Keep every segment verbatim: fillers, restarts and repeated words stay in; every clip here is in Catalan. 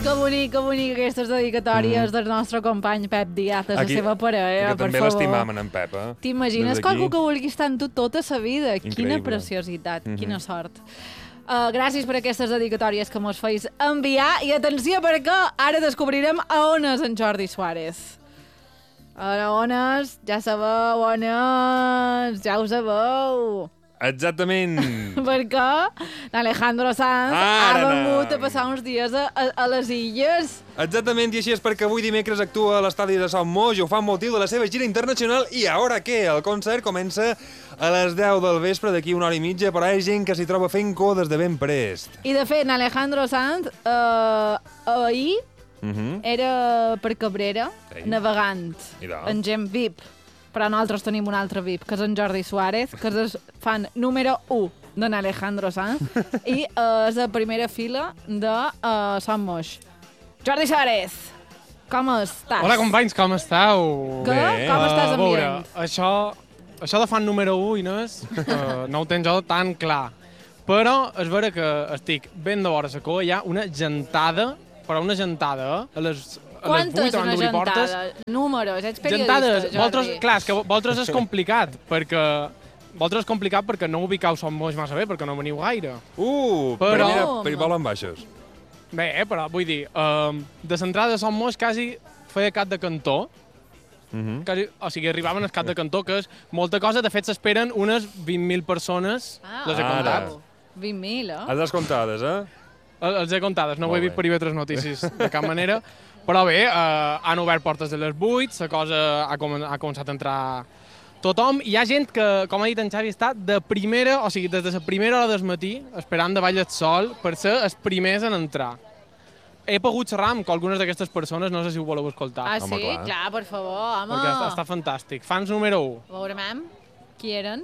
Que bonic, que bonic aquestes dedicatòries mm. del nostre company Pep Díaz, a la seva parella, per favor. Que també l'estimam, en Pep, eh? T'imagines que algú que vulgui estar amb tu tota sa vida? Increïble. Quina preciositat, mm -hmm. quina sort. Uh, gràcies per aquestes dedicatòries que mos feis enviar. I atenció, perquè ara descobrirem a on és en Jordi Suárez. A on és? Ja sabeu on és, ja ho sabeu. Exactament. Perquè l'Alejandro Sanz Ara ha vengut a passar uns dies a, a, a les Illes. Exactament, i així és perquè avui dimecres actua a l'estadi de Sant Moix i ho fa amb motiu de la seva gira internacional. I ara què? El concert comença a les deu del vespre, d'aquí una hora i mitja, però hi ha gent que s'hi troba fent cua des de ben prest. I de fet, Alejandro Sanz eh, ahir uh -huh. era per Cabrera, Ei. navegant en gent V I P. Però nosaltres tenim un altre V I P, que és en Jordi Suárez, que és el fan número u d'en Alejandro Sanz i uh, és a primera fila de uh, Sant Moix. Jordi Suárez, com estàs? Hola, companys, com estàu? Que? Bé. Com estàs ambient? A veure, això, això de fan número u, Inés, uh, no ho tens jo tan clar. Però és vera que estic ben de vora sacó, hi ha una gentada, però una gentada, eh? A les... Quantes una gentada? Números, ets periodista, Gentades, Jordi. vosaltres, clar, és que vosaltres és complicat, perquè... Vosaltres és complicat perquè no ubicau Sant Moix massa bé, perquè no veniu gaire. Uh, però... primera, per volen baixes. Bé, però vull dir, uh, de l'entrada de Sant Moix quasi feia cap de cantó, uh -huh. quasi, o sigui, arribaven al cap de cantó, que és molta cosa. De fet, s'esperen unes vint mil persones, ah, les he comptat. vint mil, eh? Les comptades, eh? Els he comptades, no ho he vist per I V tres Notícies de cap manera. Però bé, eh, han obert portes de les vuit, la cosa ha, com, ha començat a entrar tothom. Hi ha gent que, com ha dit en Xavi, està de primera, o sigui, des de la primera hora del matí, esperant davall del sol per ser els primers en entrar. He pogut xerrar amb algunes d'aquestes persones, no sé si ho voleu escoltar. Ah, sí? Home, clar. clar, per favor, home. Perquè està, està fantàstic. Fans número u. Veurem qui eren.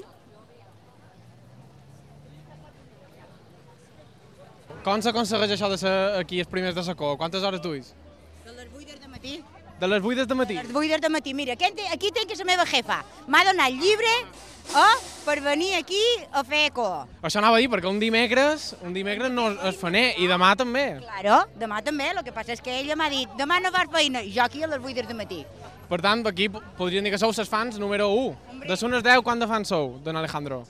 Com s'aconsegueix això de ser aquí els primers de sacó? Quantes hores duis? De les vuit del matí. De les vuit del matí? De les vuit del matí. Mira, aquí, aquí tinc la meva jefa. M'ha donat llibre oh, per venir aquí a fer eco. Això anava a dir, perquè un dimecres, un dimecres no es faner, i demà també. Claro, demà també. El que passa és que ella m'ha dit, demà no fas feina, i jo aquí a les vuit del matí. Per tant, aquí podrien dir que sou les fans número u. De unes deu, quant de fans sou, don Alejandro?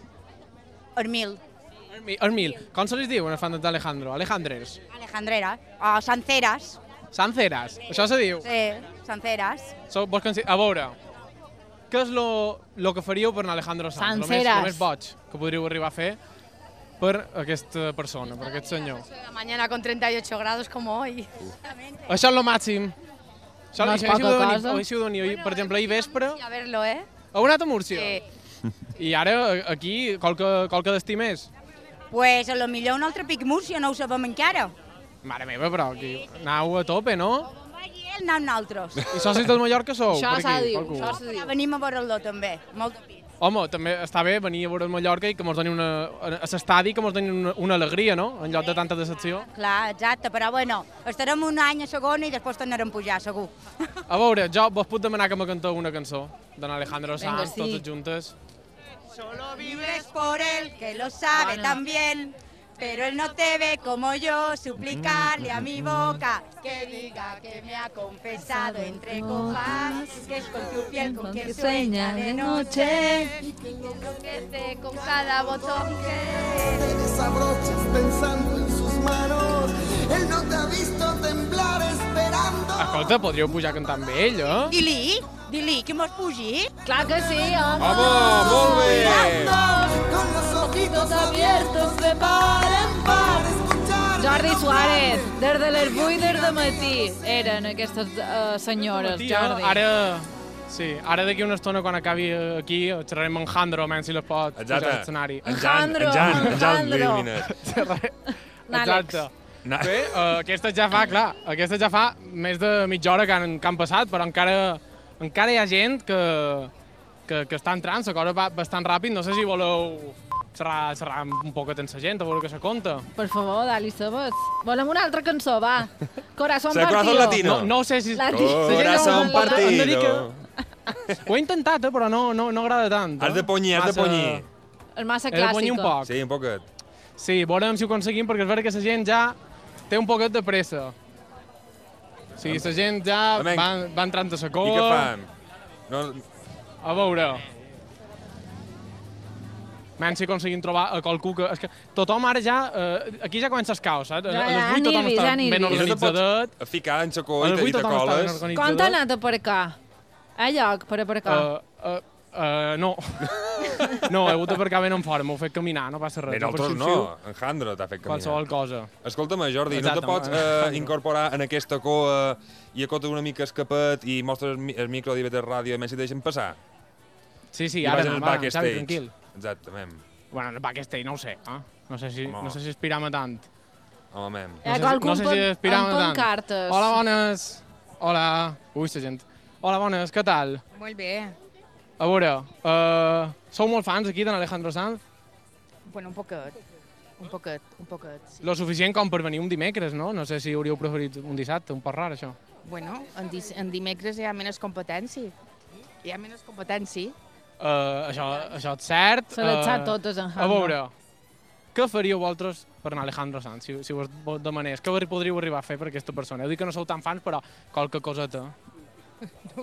El mil. El mil. Com se li diu, una fan d'Alejandro? Alejandres? Alejandrera. O Sanceras. Sanceras? Això se diu? Sí, Sanceras. So, vos a veure, què és lo, lo que faríeu per Alejandro Sanz? Sanceras. El més, més boig que podríeu arribar a fer per aquesta persona, per aquest senyor. La mañana con treinta y ocho grados como hoy. Uh. Això és lo màxim. Això, no és poca cosa. Bueno, per exemple, ahir vespre... A verlo, eh? Heu anat a Múrcia? Sí. I ara, aquí, qualque, qualque destí més? Pues a lo millor un altre pic Múrcia, no ho sabem encara. Mare meva, però aquí anau a tope, no? On vagi ell, anau nosaltres. I socis del Mallorca sou? Això s'ha de dir, això s'ha dit. Venim a veure-lo també, molt de pit. Home, també està bé venir a veure el Mallorca i que mos doni una... a l'estadi que mos doni una, una alegria, no? En lloc de tanta decepció. Clar, exacte, però bueno, estarem un any a segona i després tornarem a pujar, segur. A veure, jo vos puc demanar que me canteu una cançó d'en Alejandro Sanz, Venga, sí. Totes juntes. Solo vives por él, que lo sabe también. Pero él no te ve como yo, suplicarle a mi boca que diga que me ha confesado entre copas, que es con tu piel con quien sueña de noche, Y que enloquece con cada botón que... Te desabrochas pensando en sus manos. Él no te ha visto temblar esperando. Escolta, podríeu pujar a cantar amb ell, eh? Dili, dili, que mos pugi. Clar que sí, home. Home, molt bé! Con los ojitos abiertos de par en par. Jordi Suárez, des de les vuit del matí eren aquestes uh, senyores, Matí, Jordi. Ara... Sí, ara d'aquí una estona, quan acabi aquí, xerrarem amb Jandro, menys si les pot pujar a l'escenari. En Jan, en Jan, en Jan, li diu Inés. Exacte. Bé, uh, aquesta ja fa, clar, aquesta ja fa més de mitja hora que han, que han passat, però encara, encara hi ha gent que, que, que està entrant, la cosa va bastant ràpid. No sé si voleu xerrar, xerrar un poquet amb la gent, a veure què se conta. Per favor, Dali Sebas. Volem una altra cançó, va. Corazón Se corazón partido. latino. No, no sé si... Latino. Corazón Hem de dir que... partido. Ho he intentat, eh, però no, no, no agrada tant. Eh? Has de punyir, has de punyir. És massa He de punyir un clàssica. poc. Sí, un poquet. Sí, veurem si ho aconseguim, perquè és vera que la gent ja té un poquet de pressa. Sí, la gent ja va, va entrant a la cova. I què fan? No... A veure... Men, si aconseguim trobar a qualcú que... És que tothom ara ja... Eh, aquí ja comença el caos, saps? Ja, a les ja, vuit tothom nervis, està ja ben organitzadet. A ficar en la cova i te coles. Quan t'ha anat a aparcar? Hi ha lloc per aparcar? Uh, uh, uh, no. No, he hagut d'aparcar ben en fora, m'ho he fet caminar, no passa res. Ben altres no, en Jandro t'ha fet caminar. Qualsevol cosa. Escolta'm, Jordi, no te pots eh, incorporar en aquesta cova i acotes una mica escapet i mostres el micro d'I V T Ràdio i més si deixen passar? Sí, sí, ara no, va, Xavi, tranquil. Exactament. Bueno, el backstage no ho sé, eh? No sé si, no sé si aspiram a tant. Home, mem. Hi ha qualcú no sé si aspiram a tant. pancartes. Hola, bones. Hola. Ui, la gent. Hola, bones, què tal? Molt bé. A veure, uh, sou molt fans aquí d'en Alejandro Sanz? Bueno, un poquet. Un poquet, un poquet, sí. Lo suficient com per venir un dimecres, no? No sé si hauríeu preferit un dissabte, un poc rar, això. Bueno, en, en dimecres hi ha menys competència. Hi ha menys competència. Uh, això, això és cert. Se les sap totes, en Jandro. A veure, què faríeu vosaltres per anar Alejandro Sanz, si, si us demanés? Què podríeu arribar a fer per aquesta persona? Heu dit que no sou tan fans, però qualque coseta.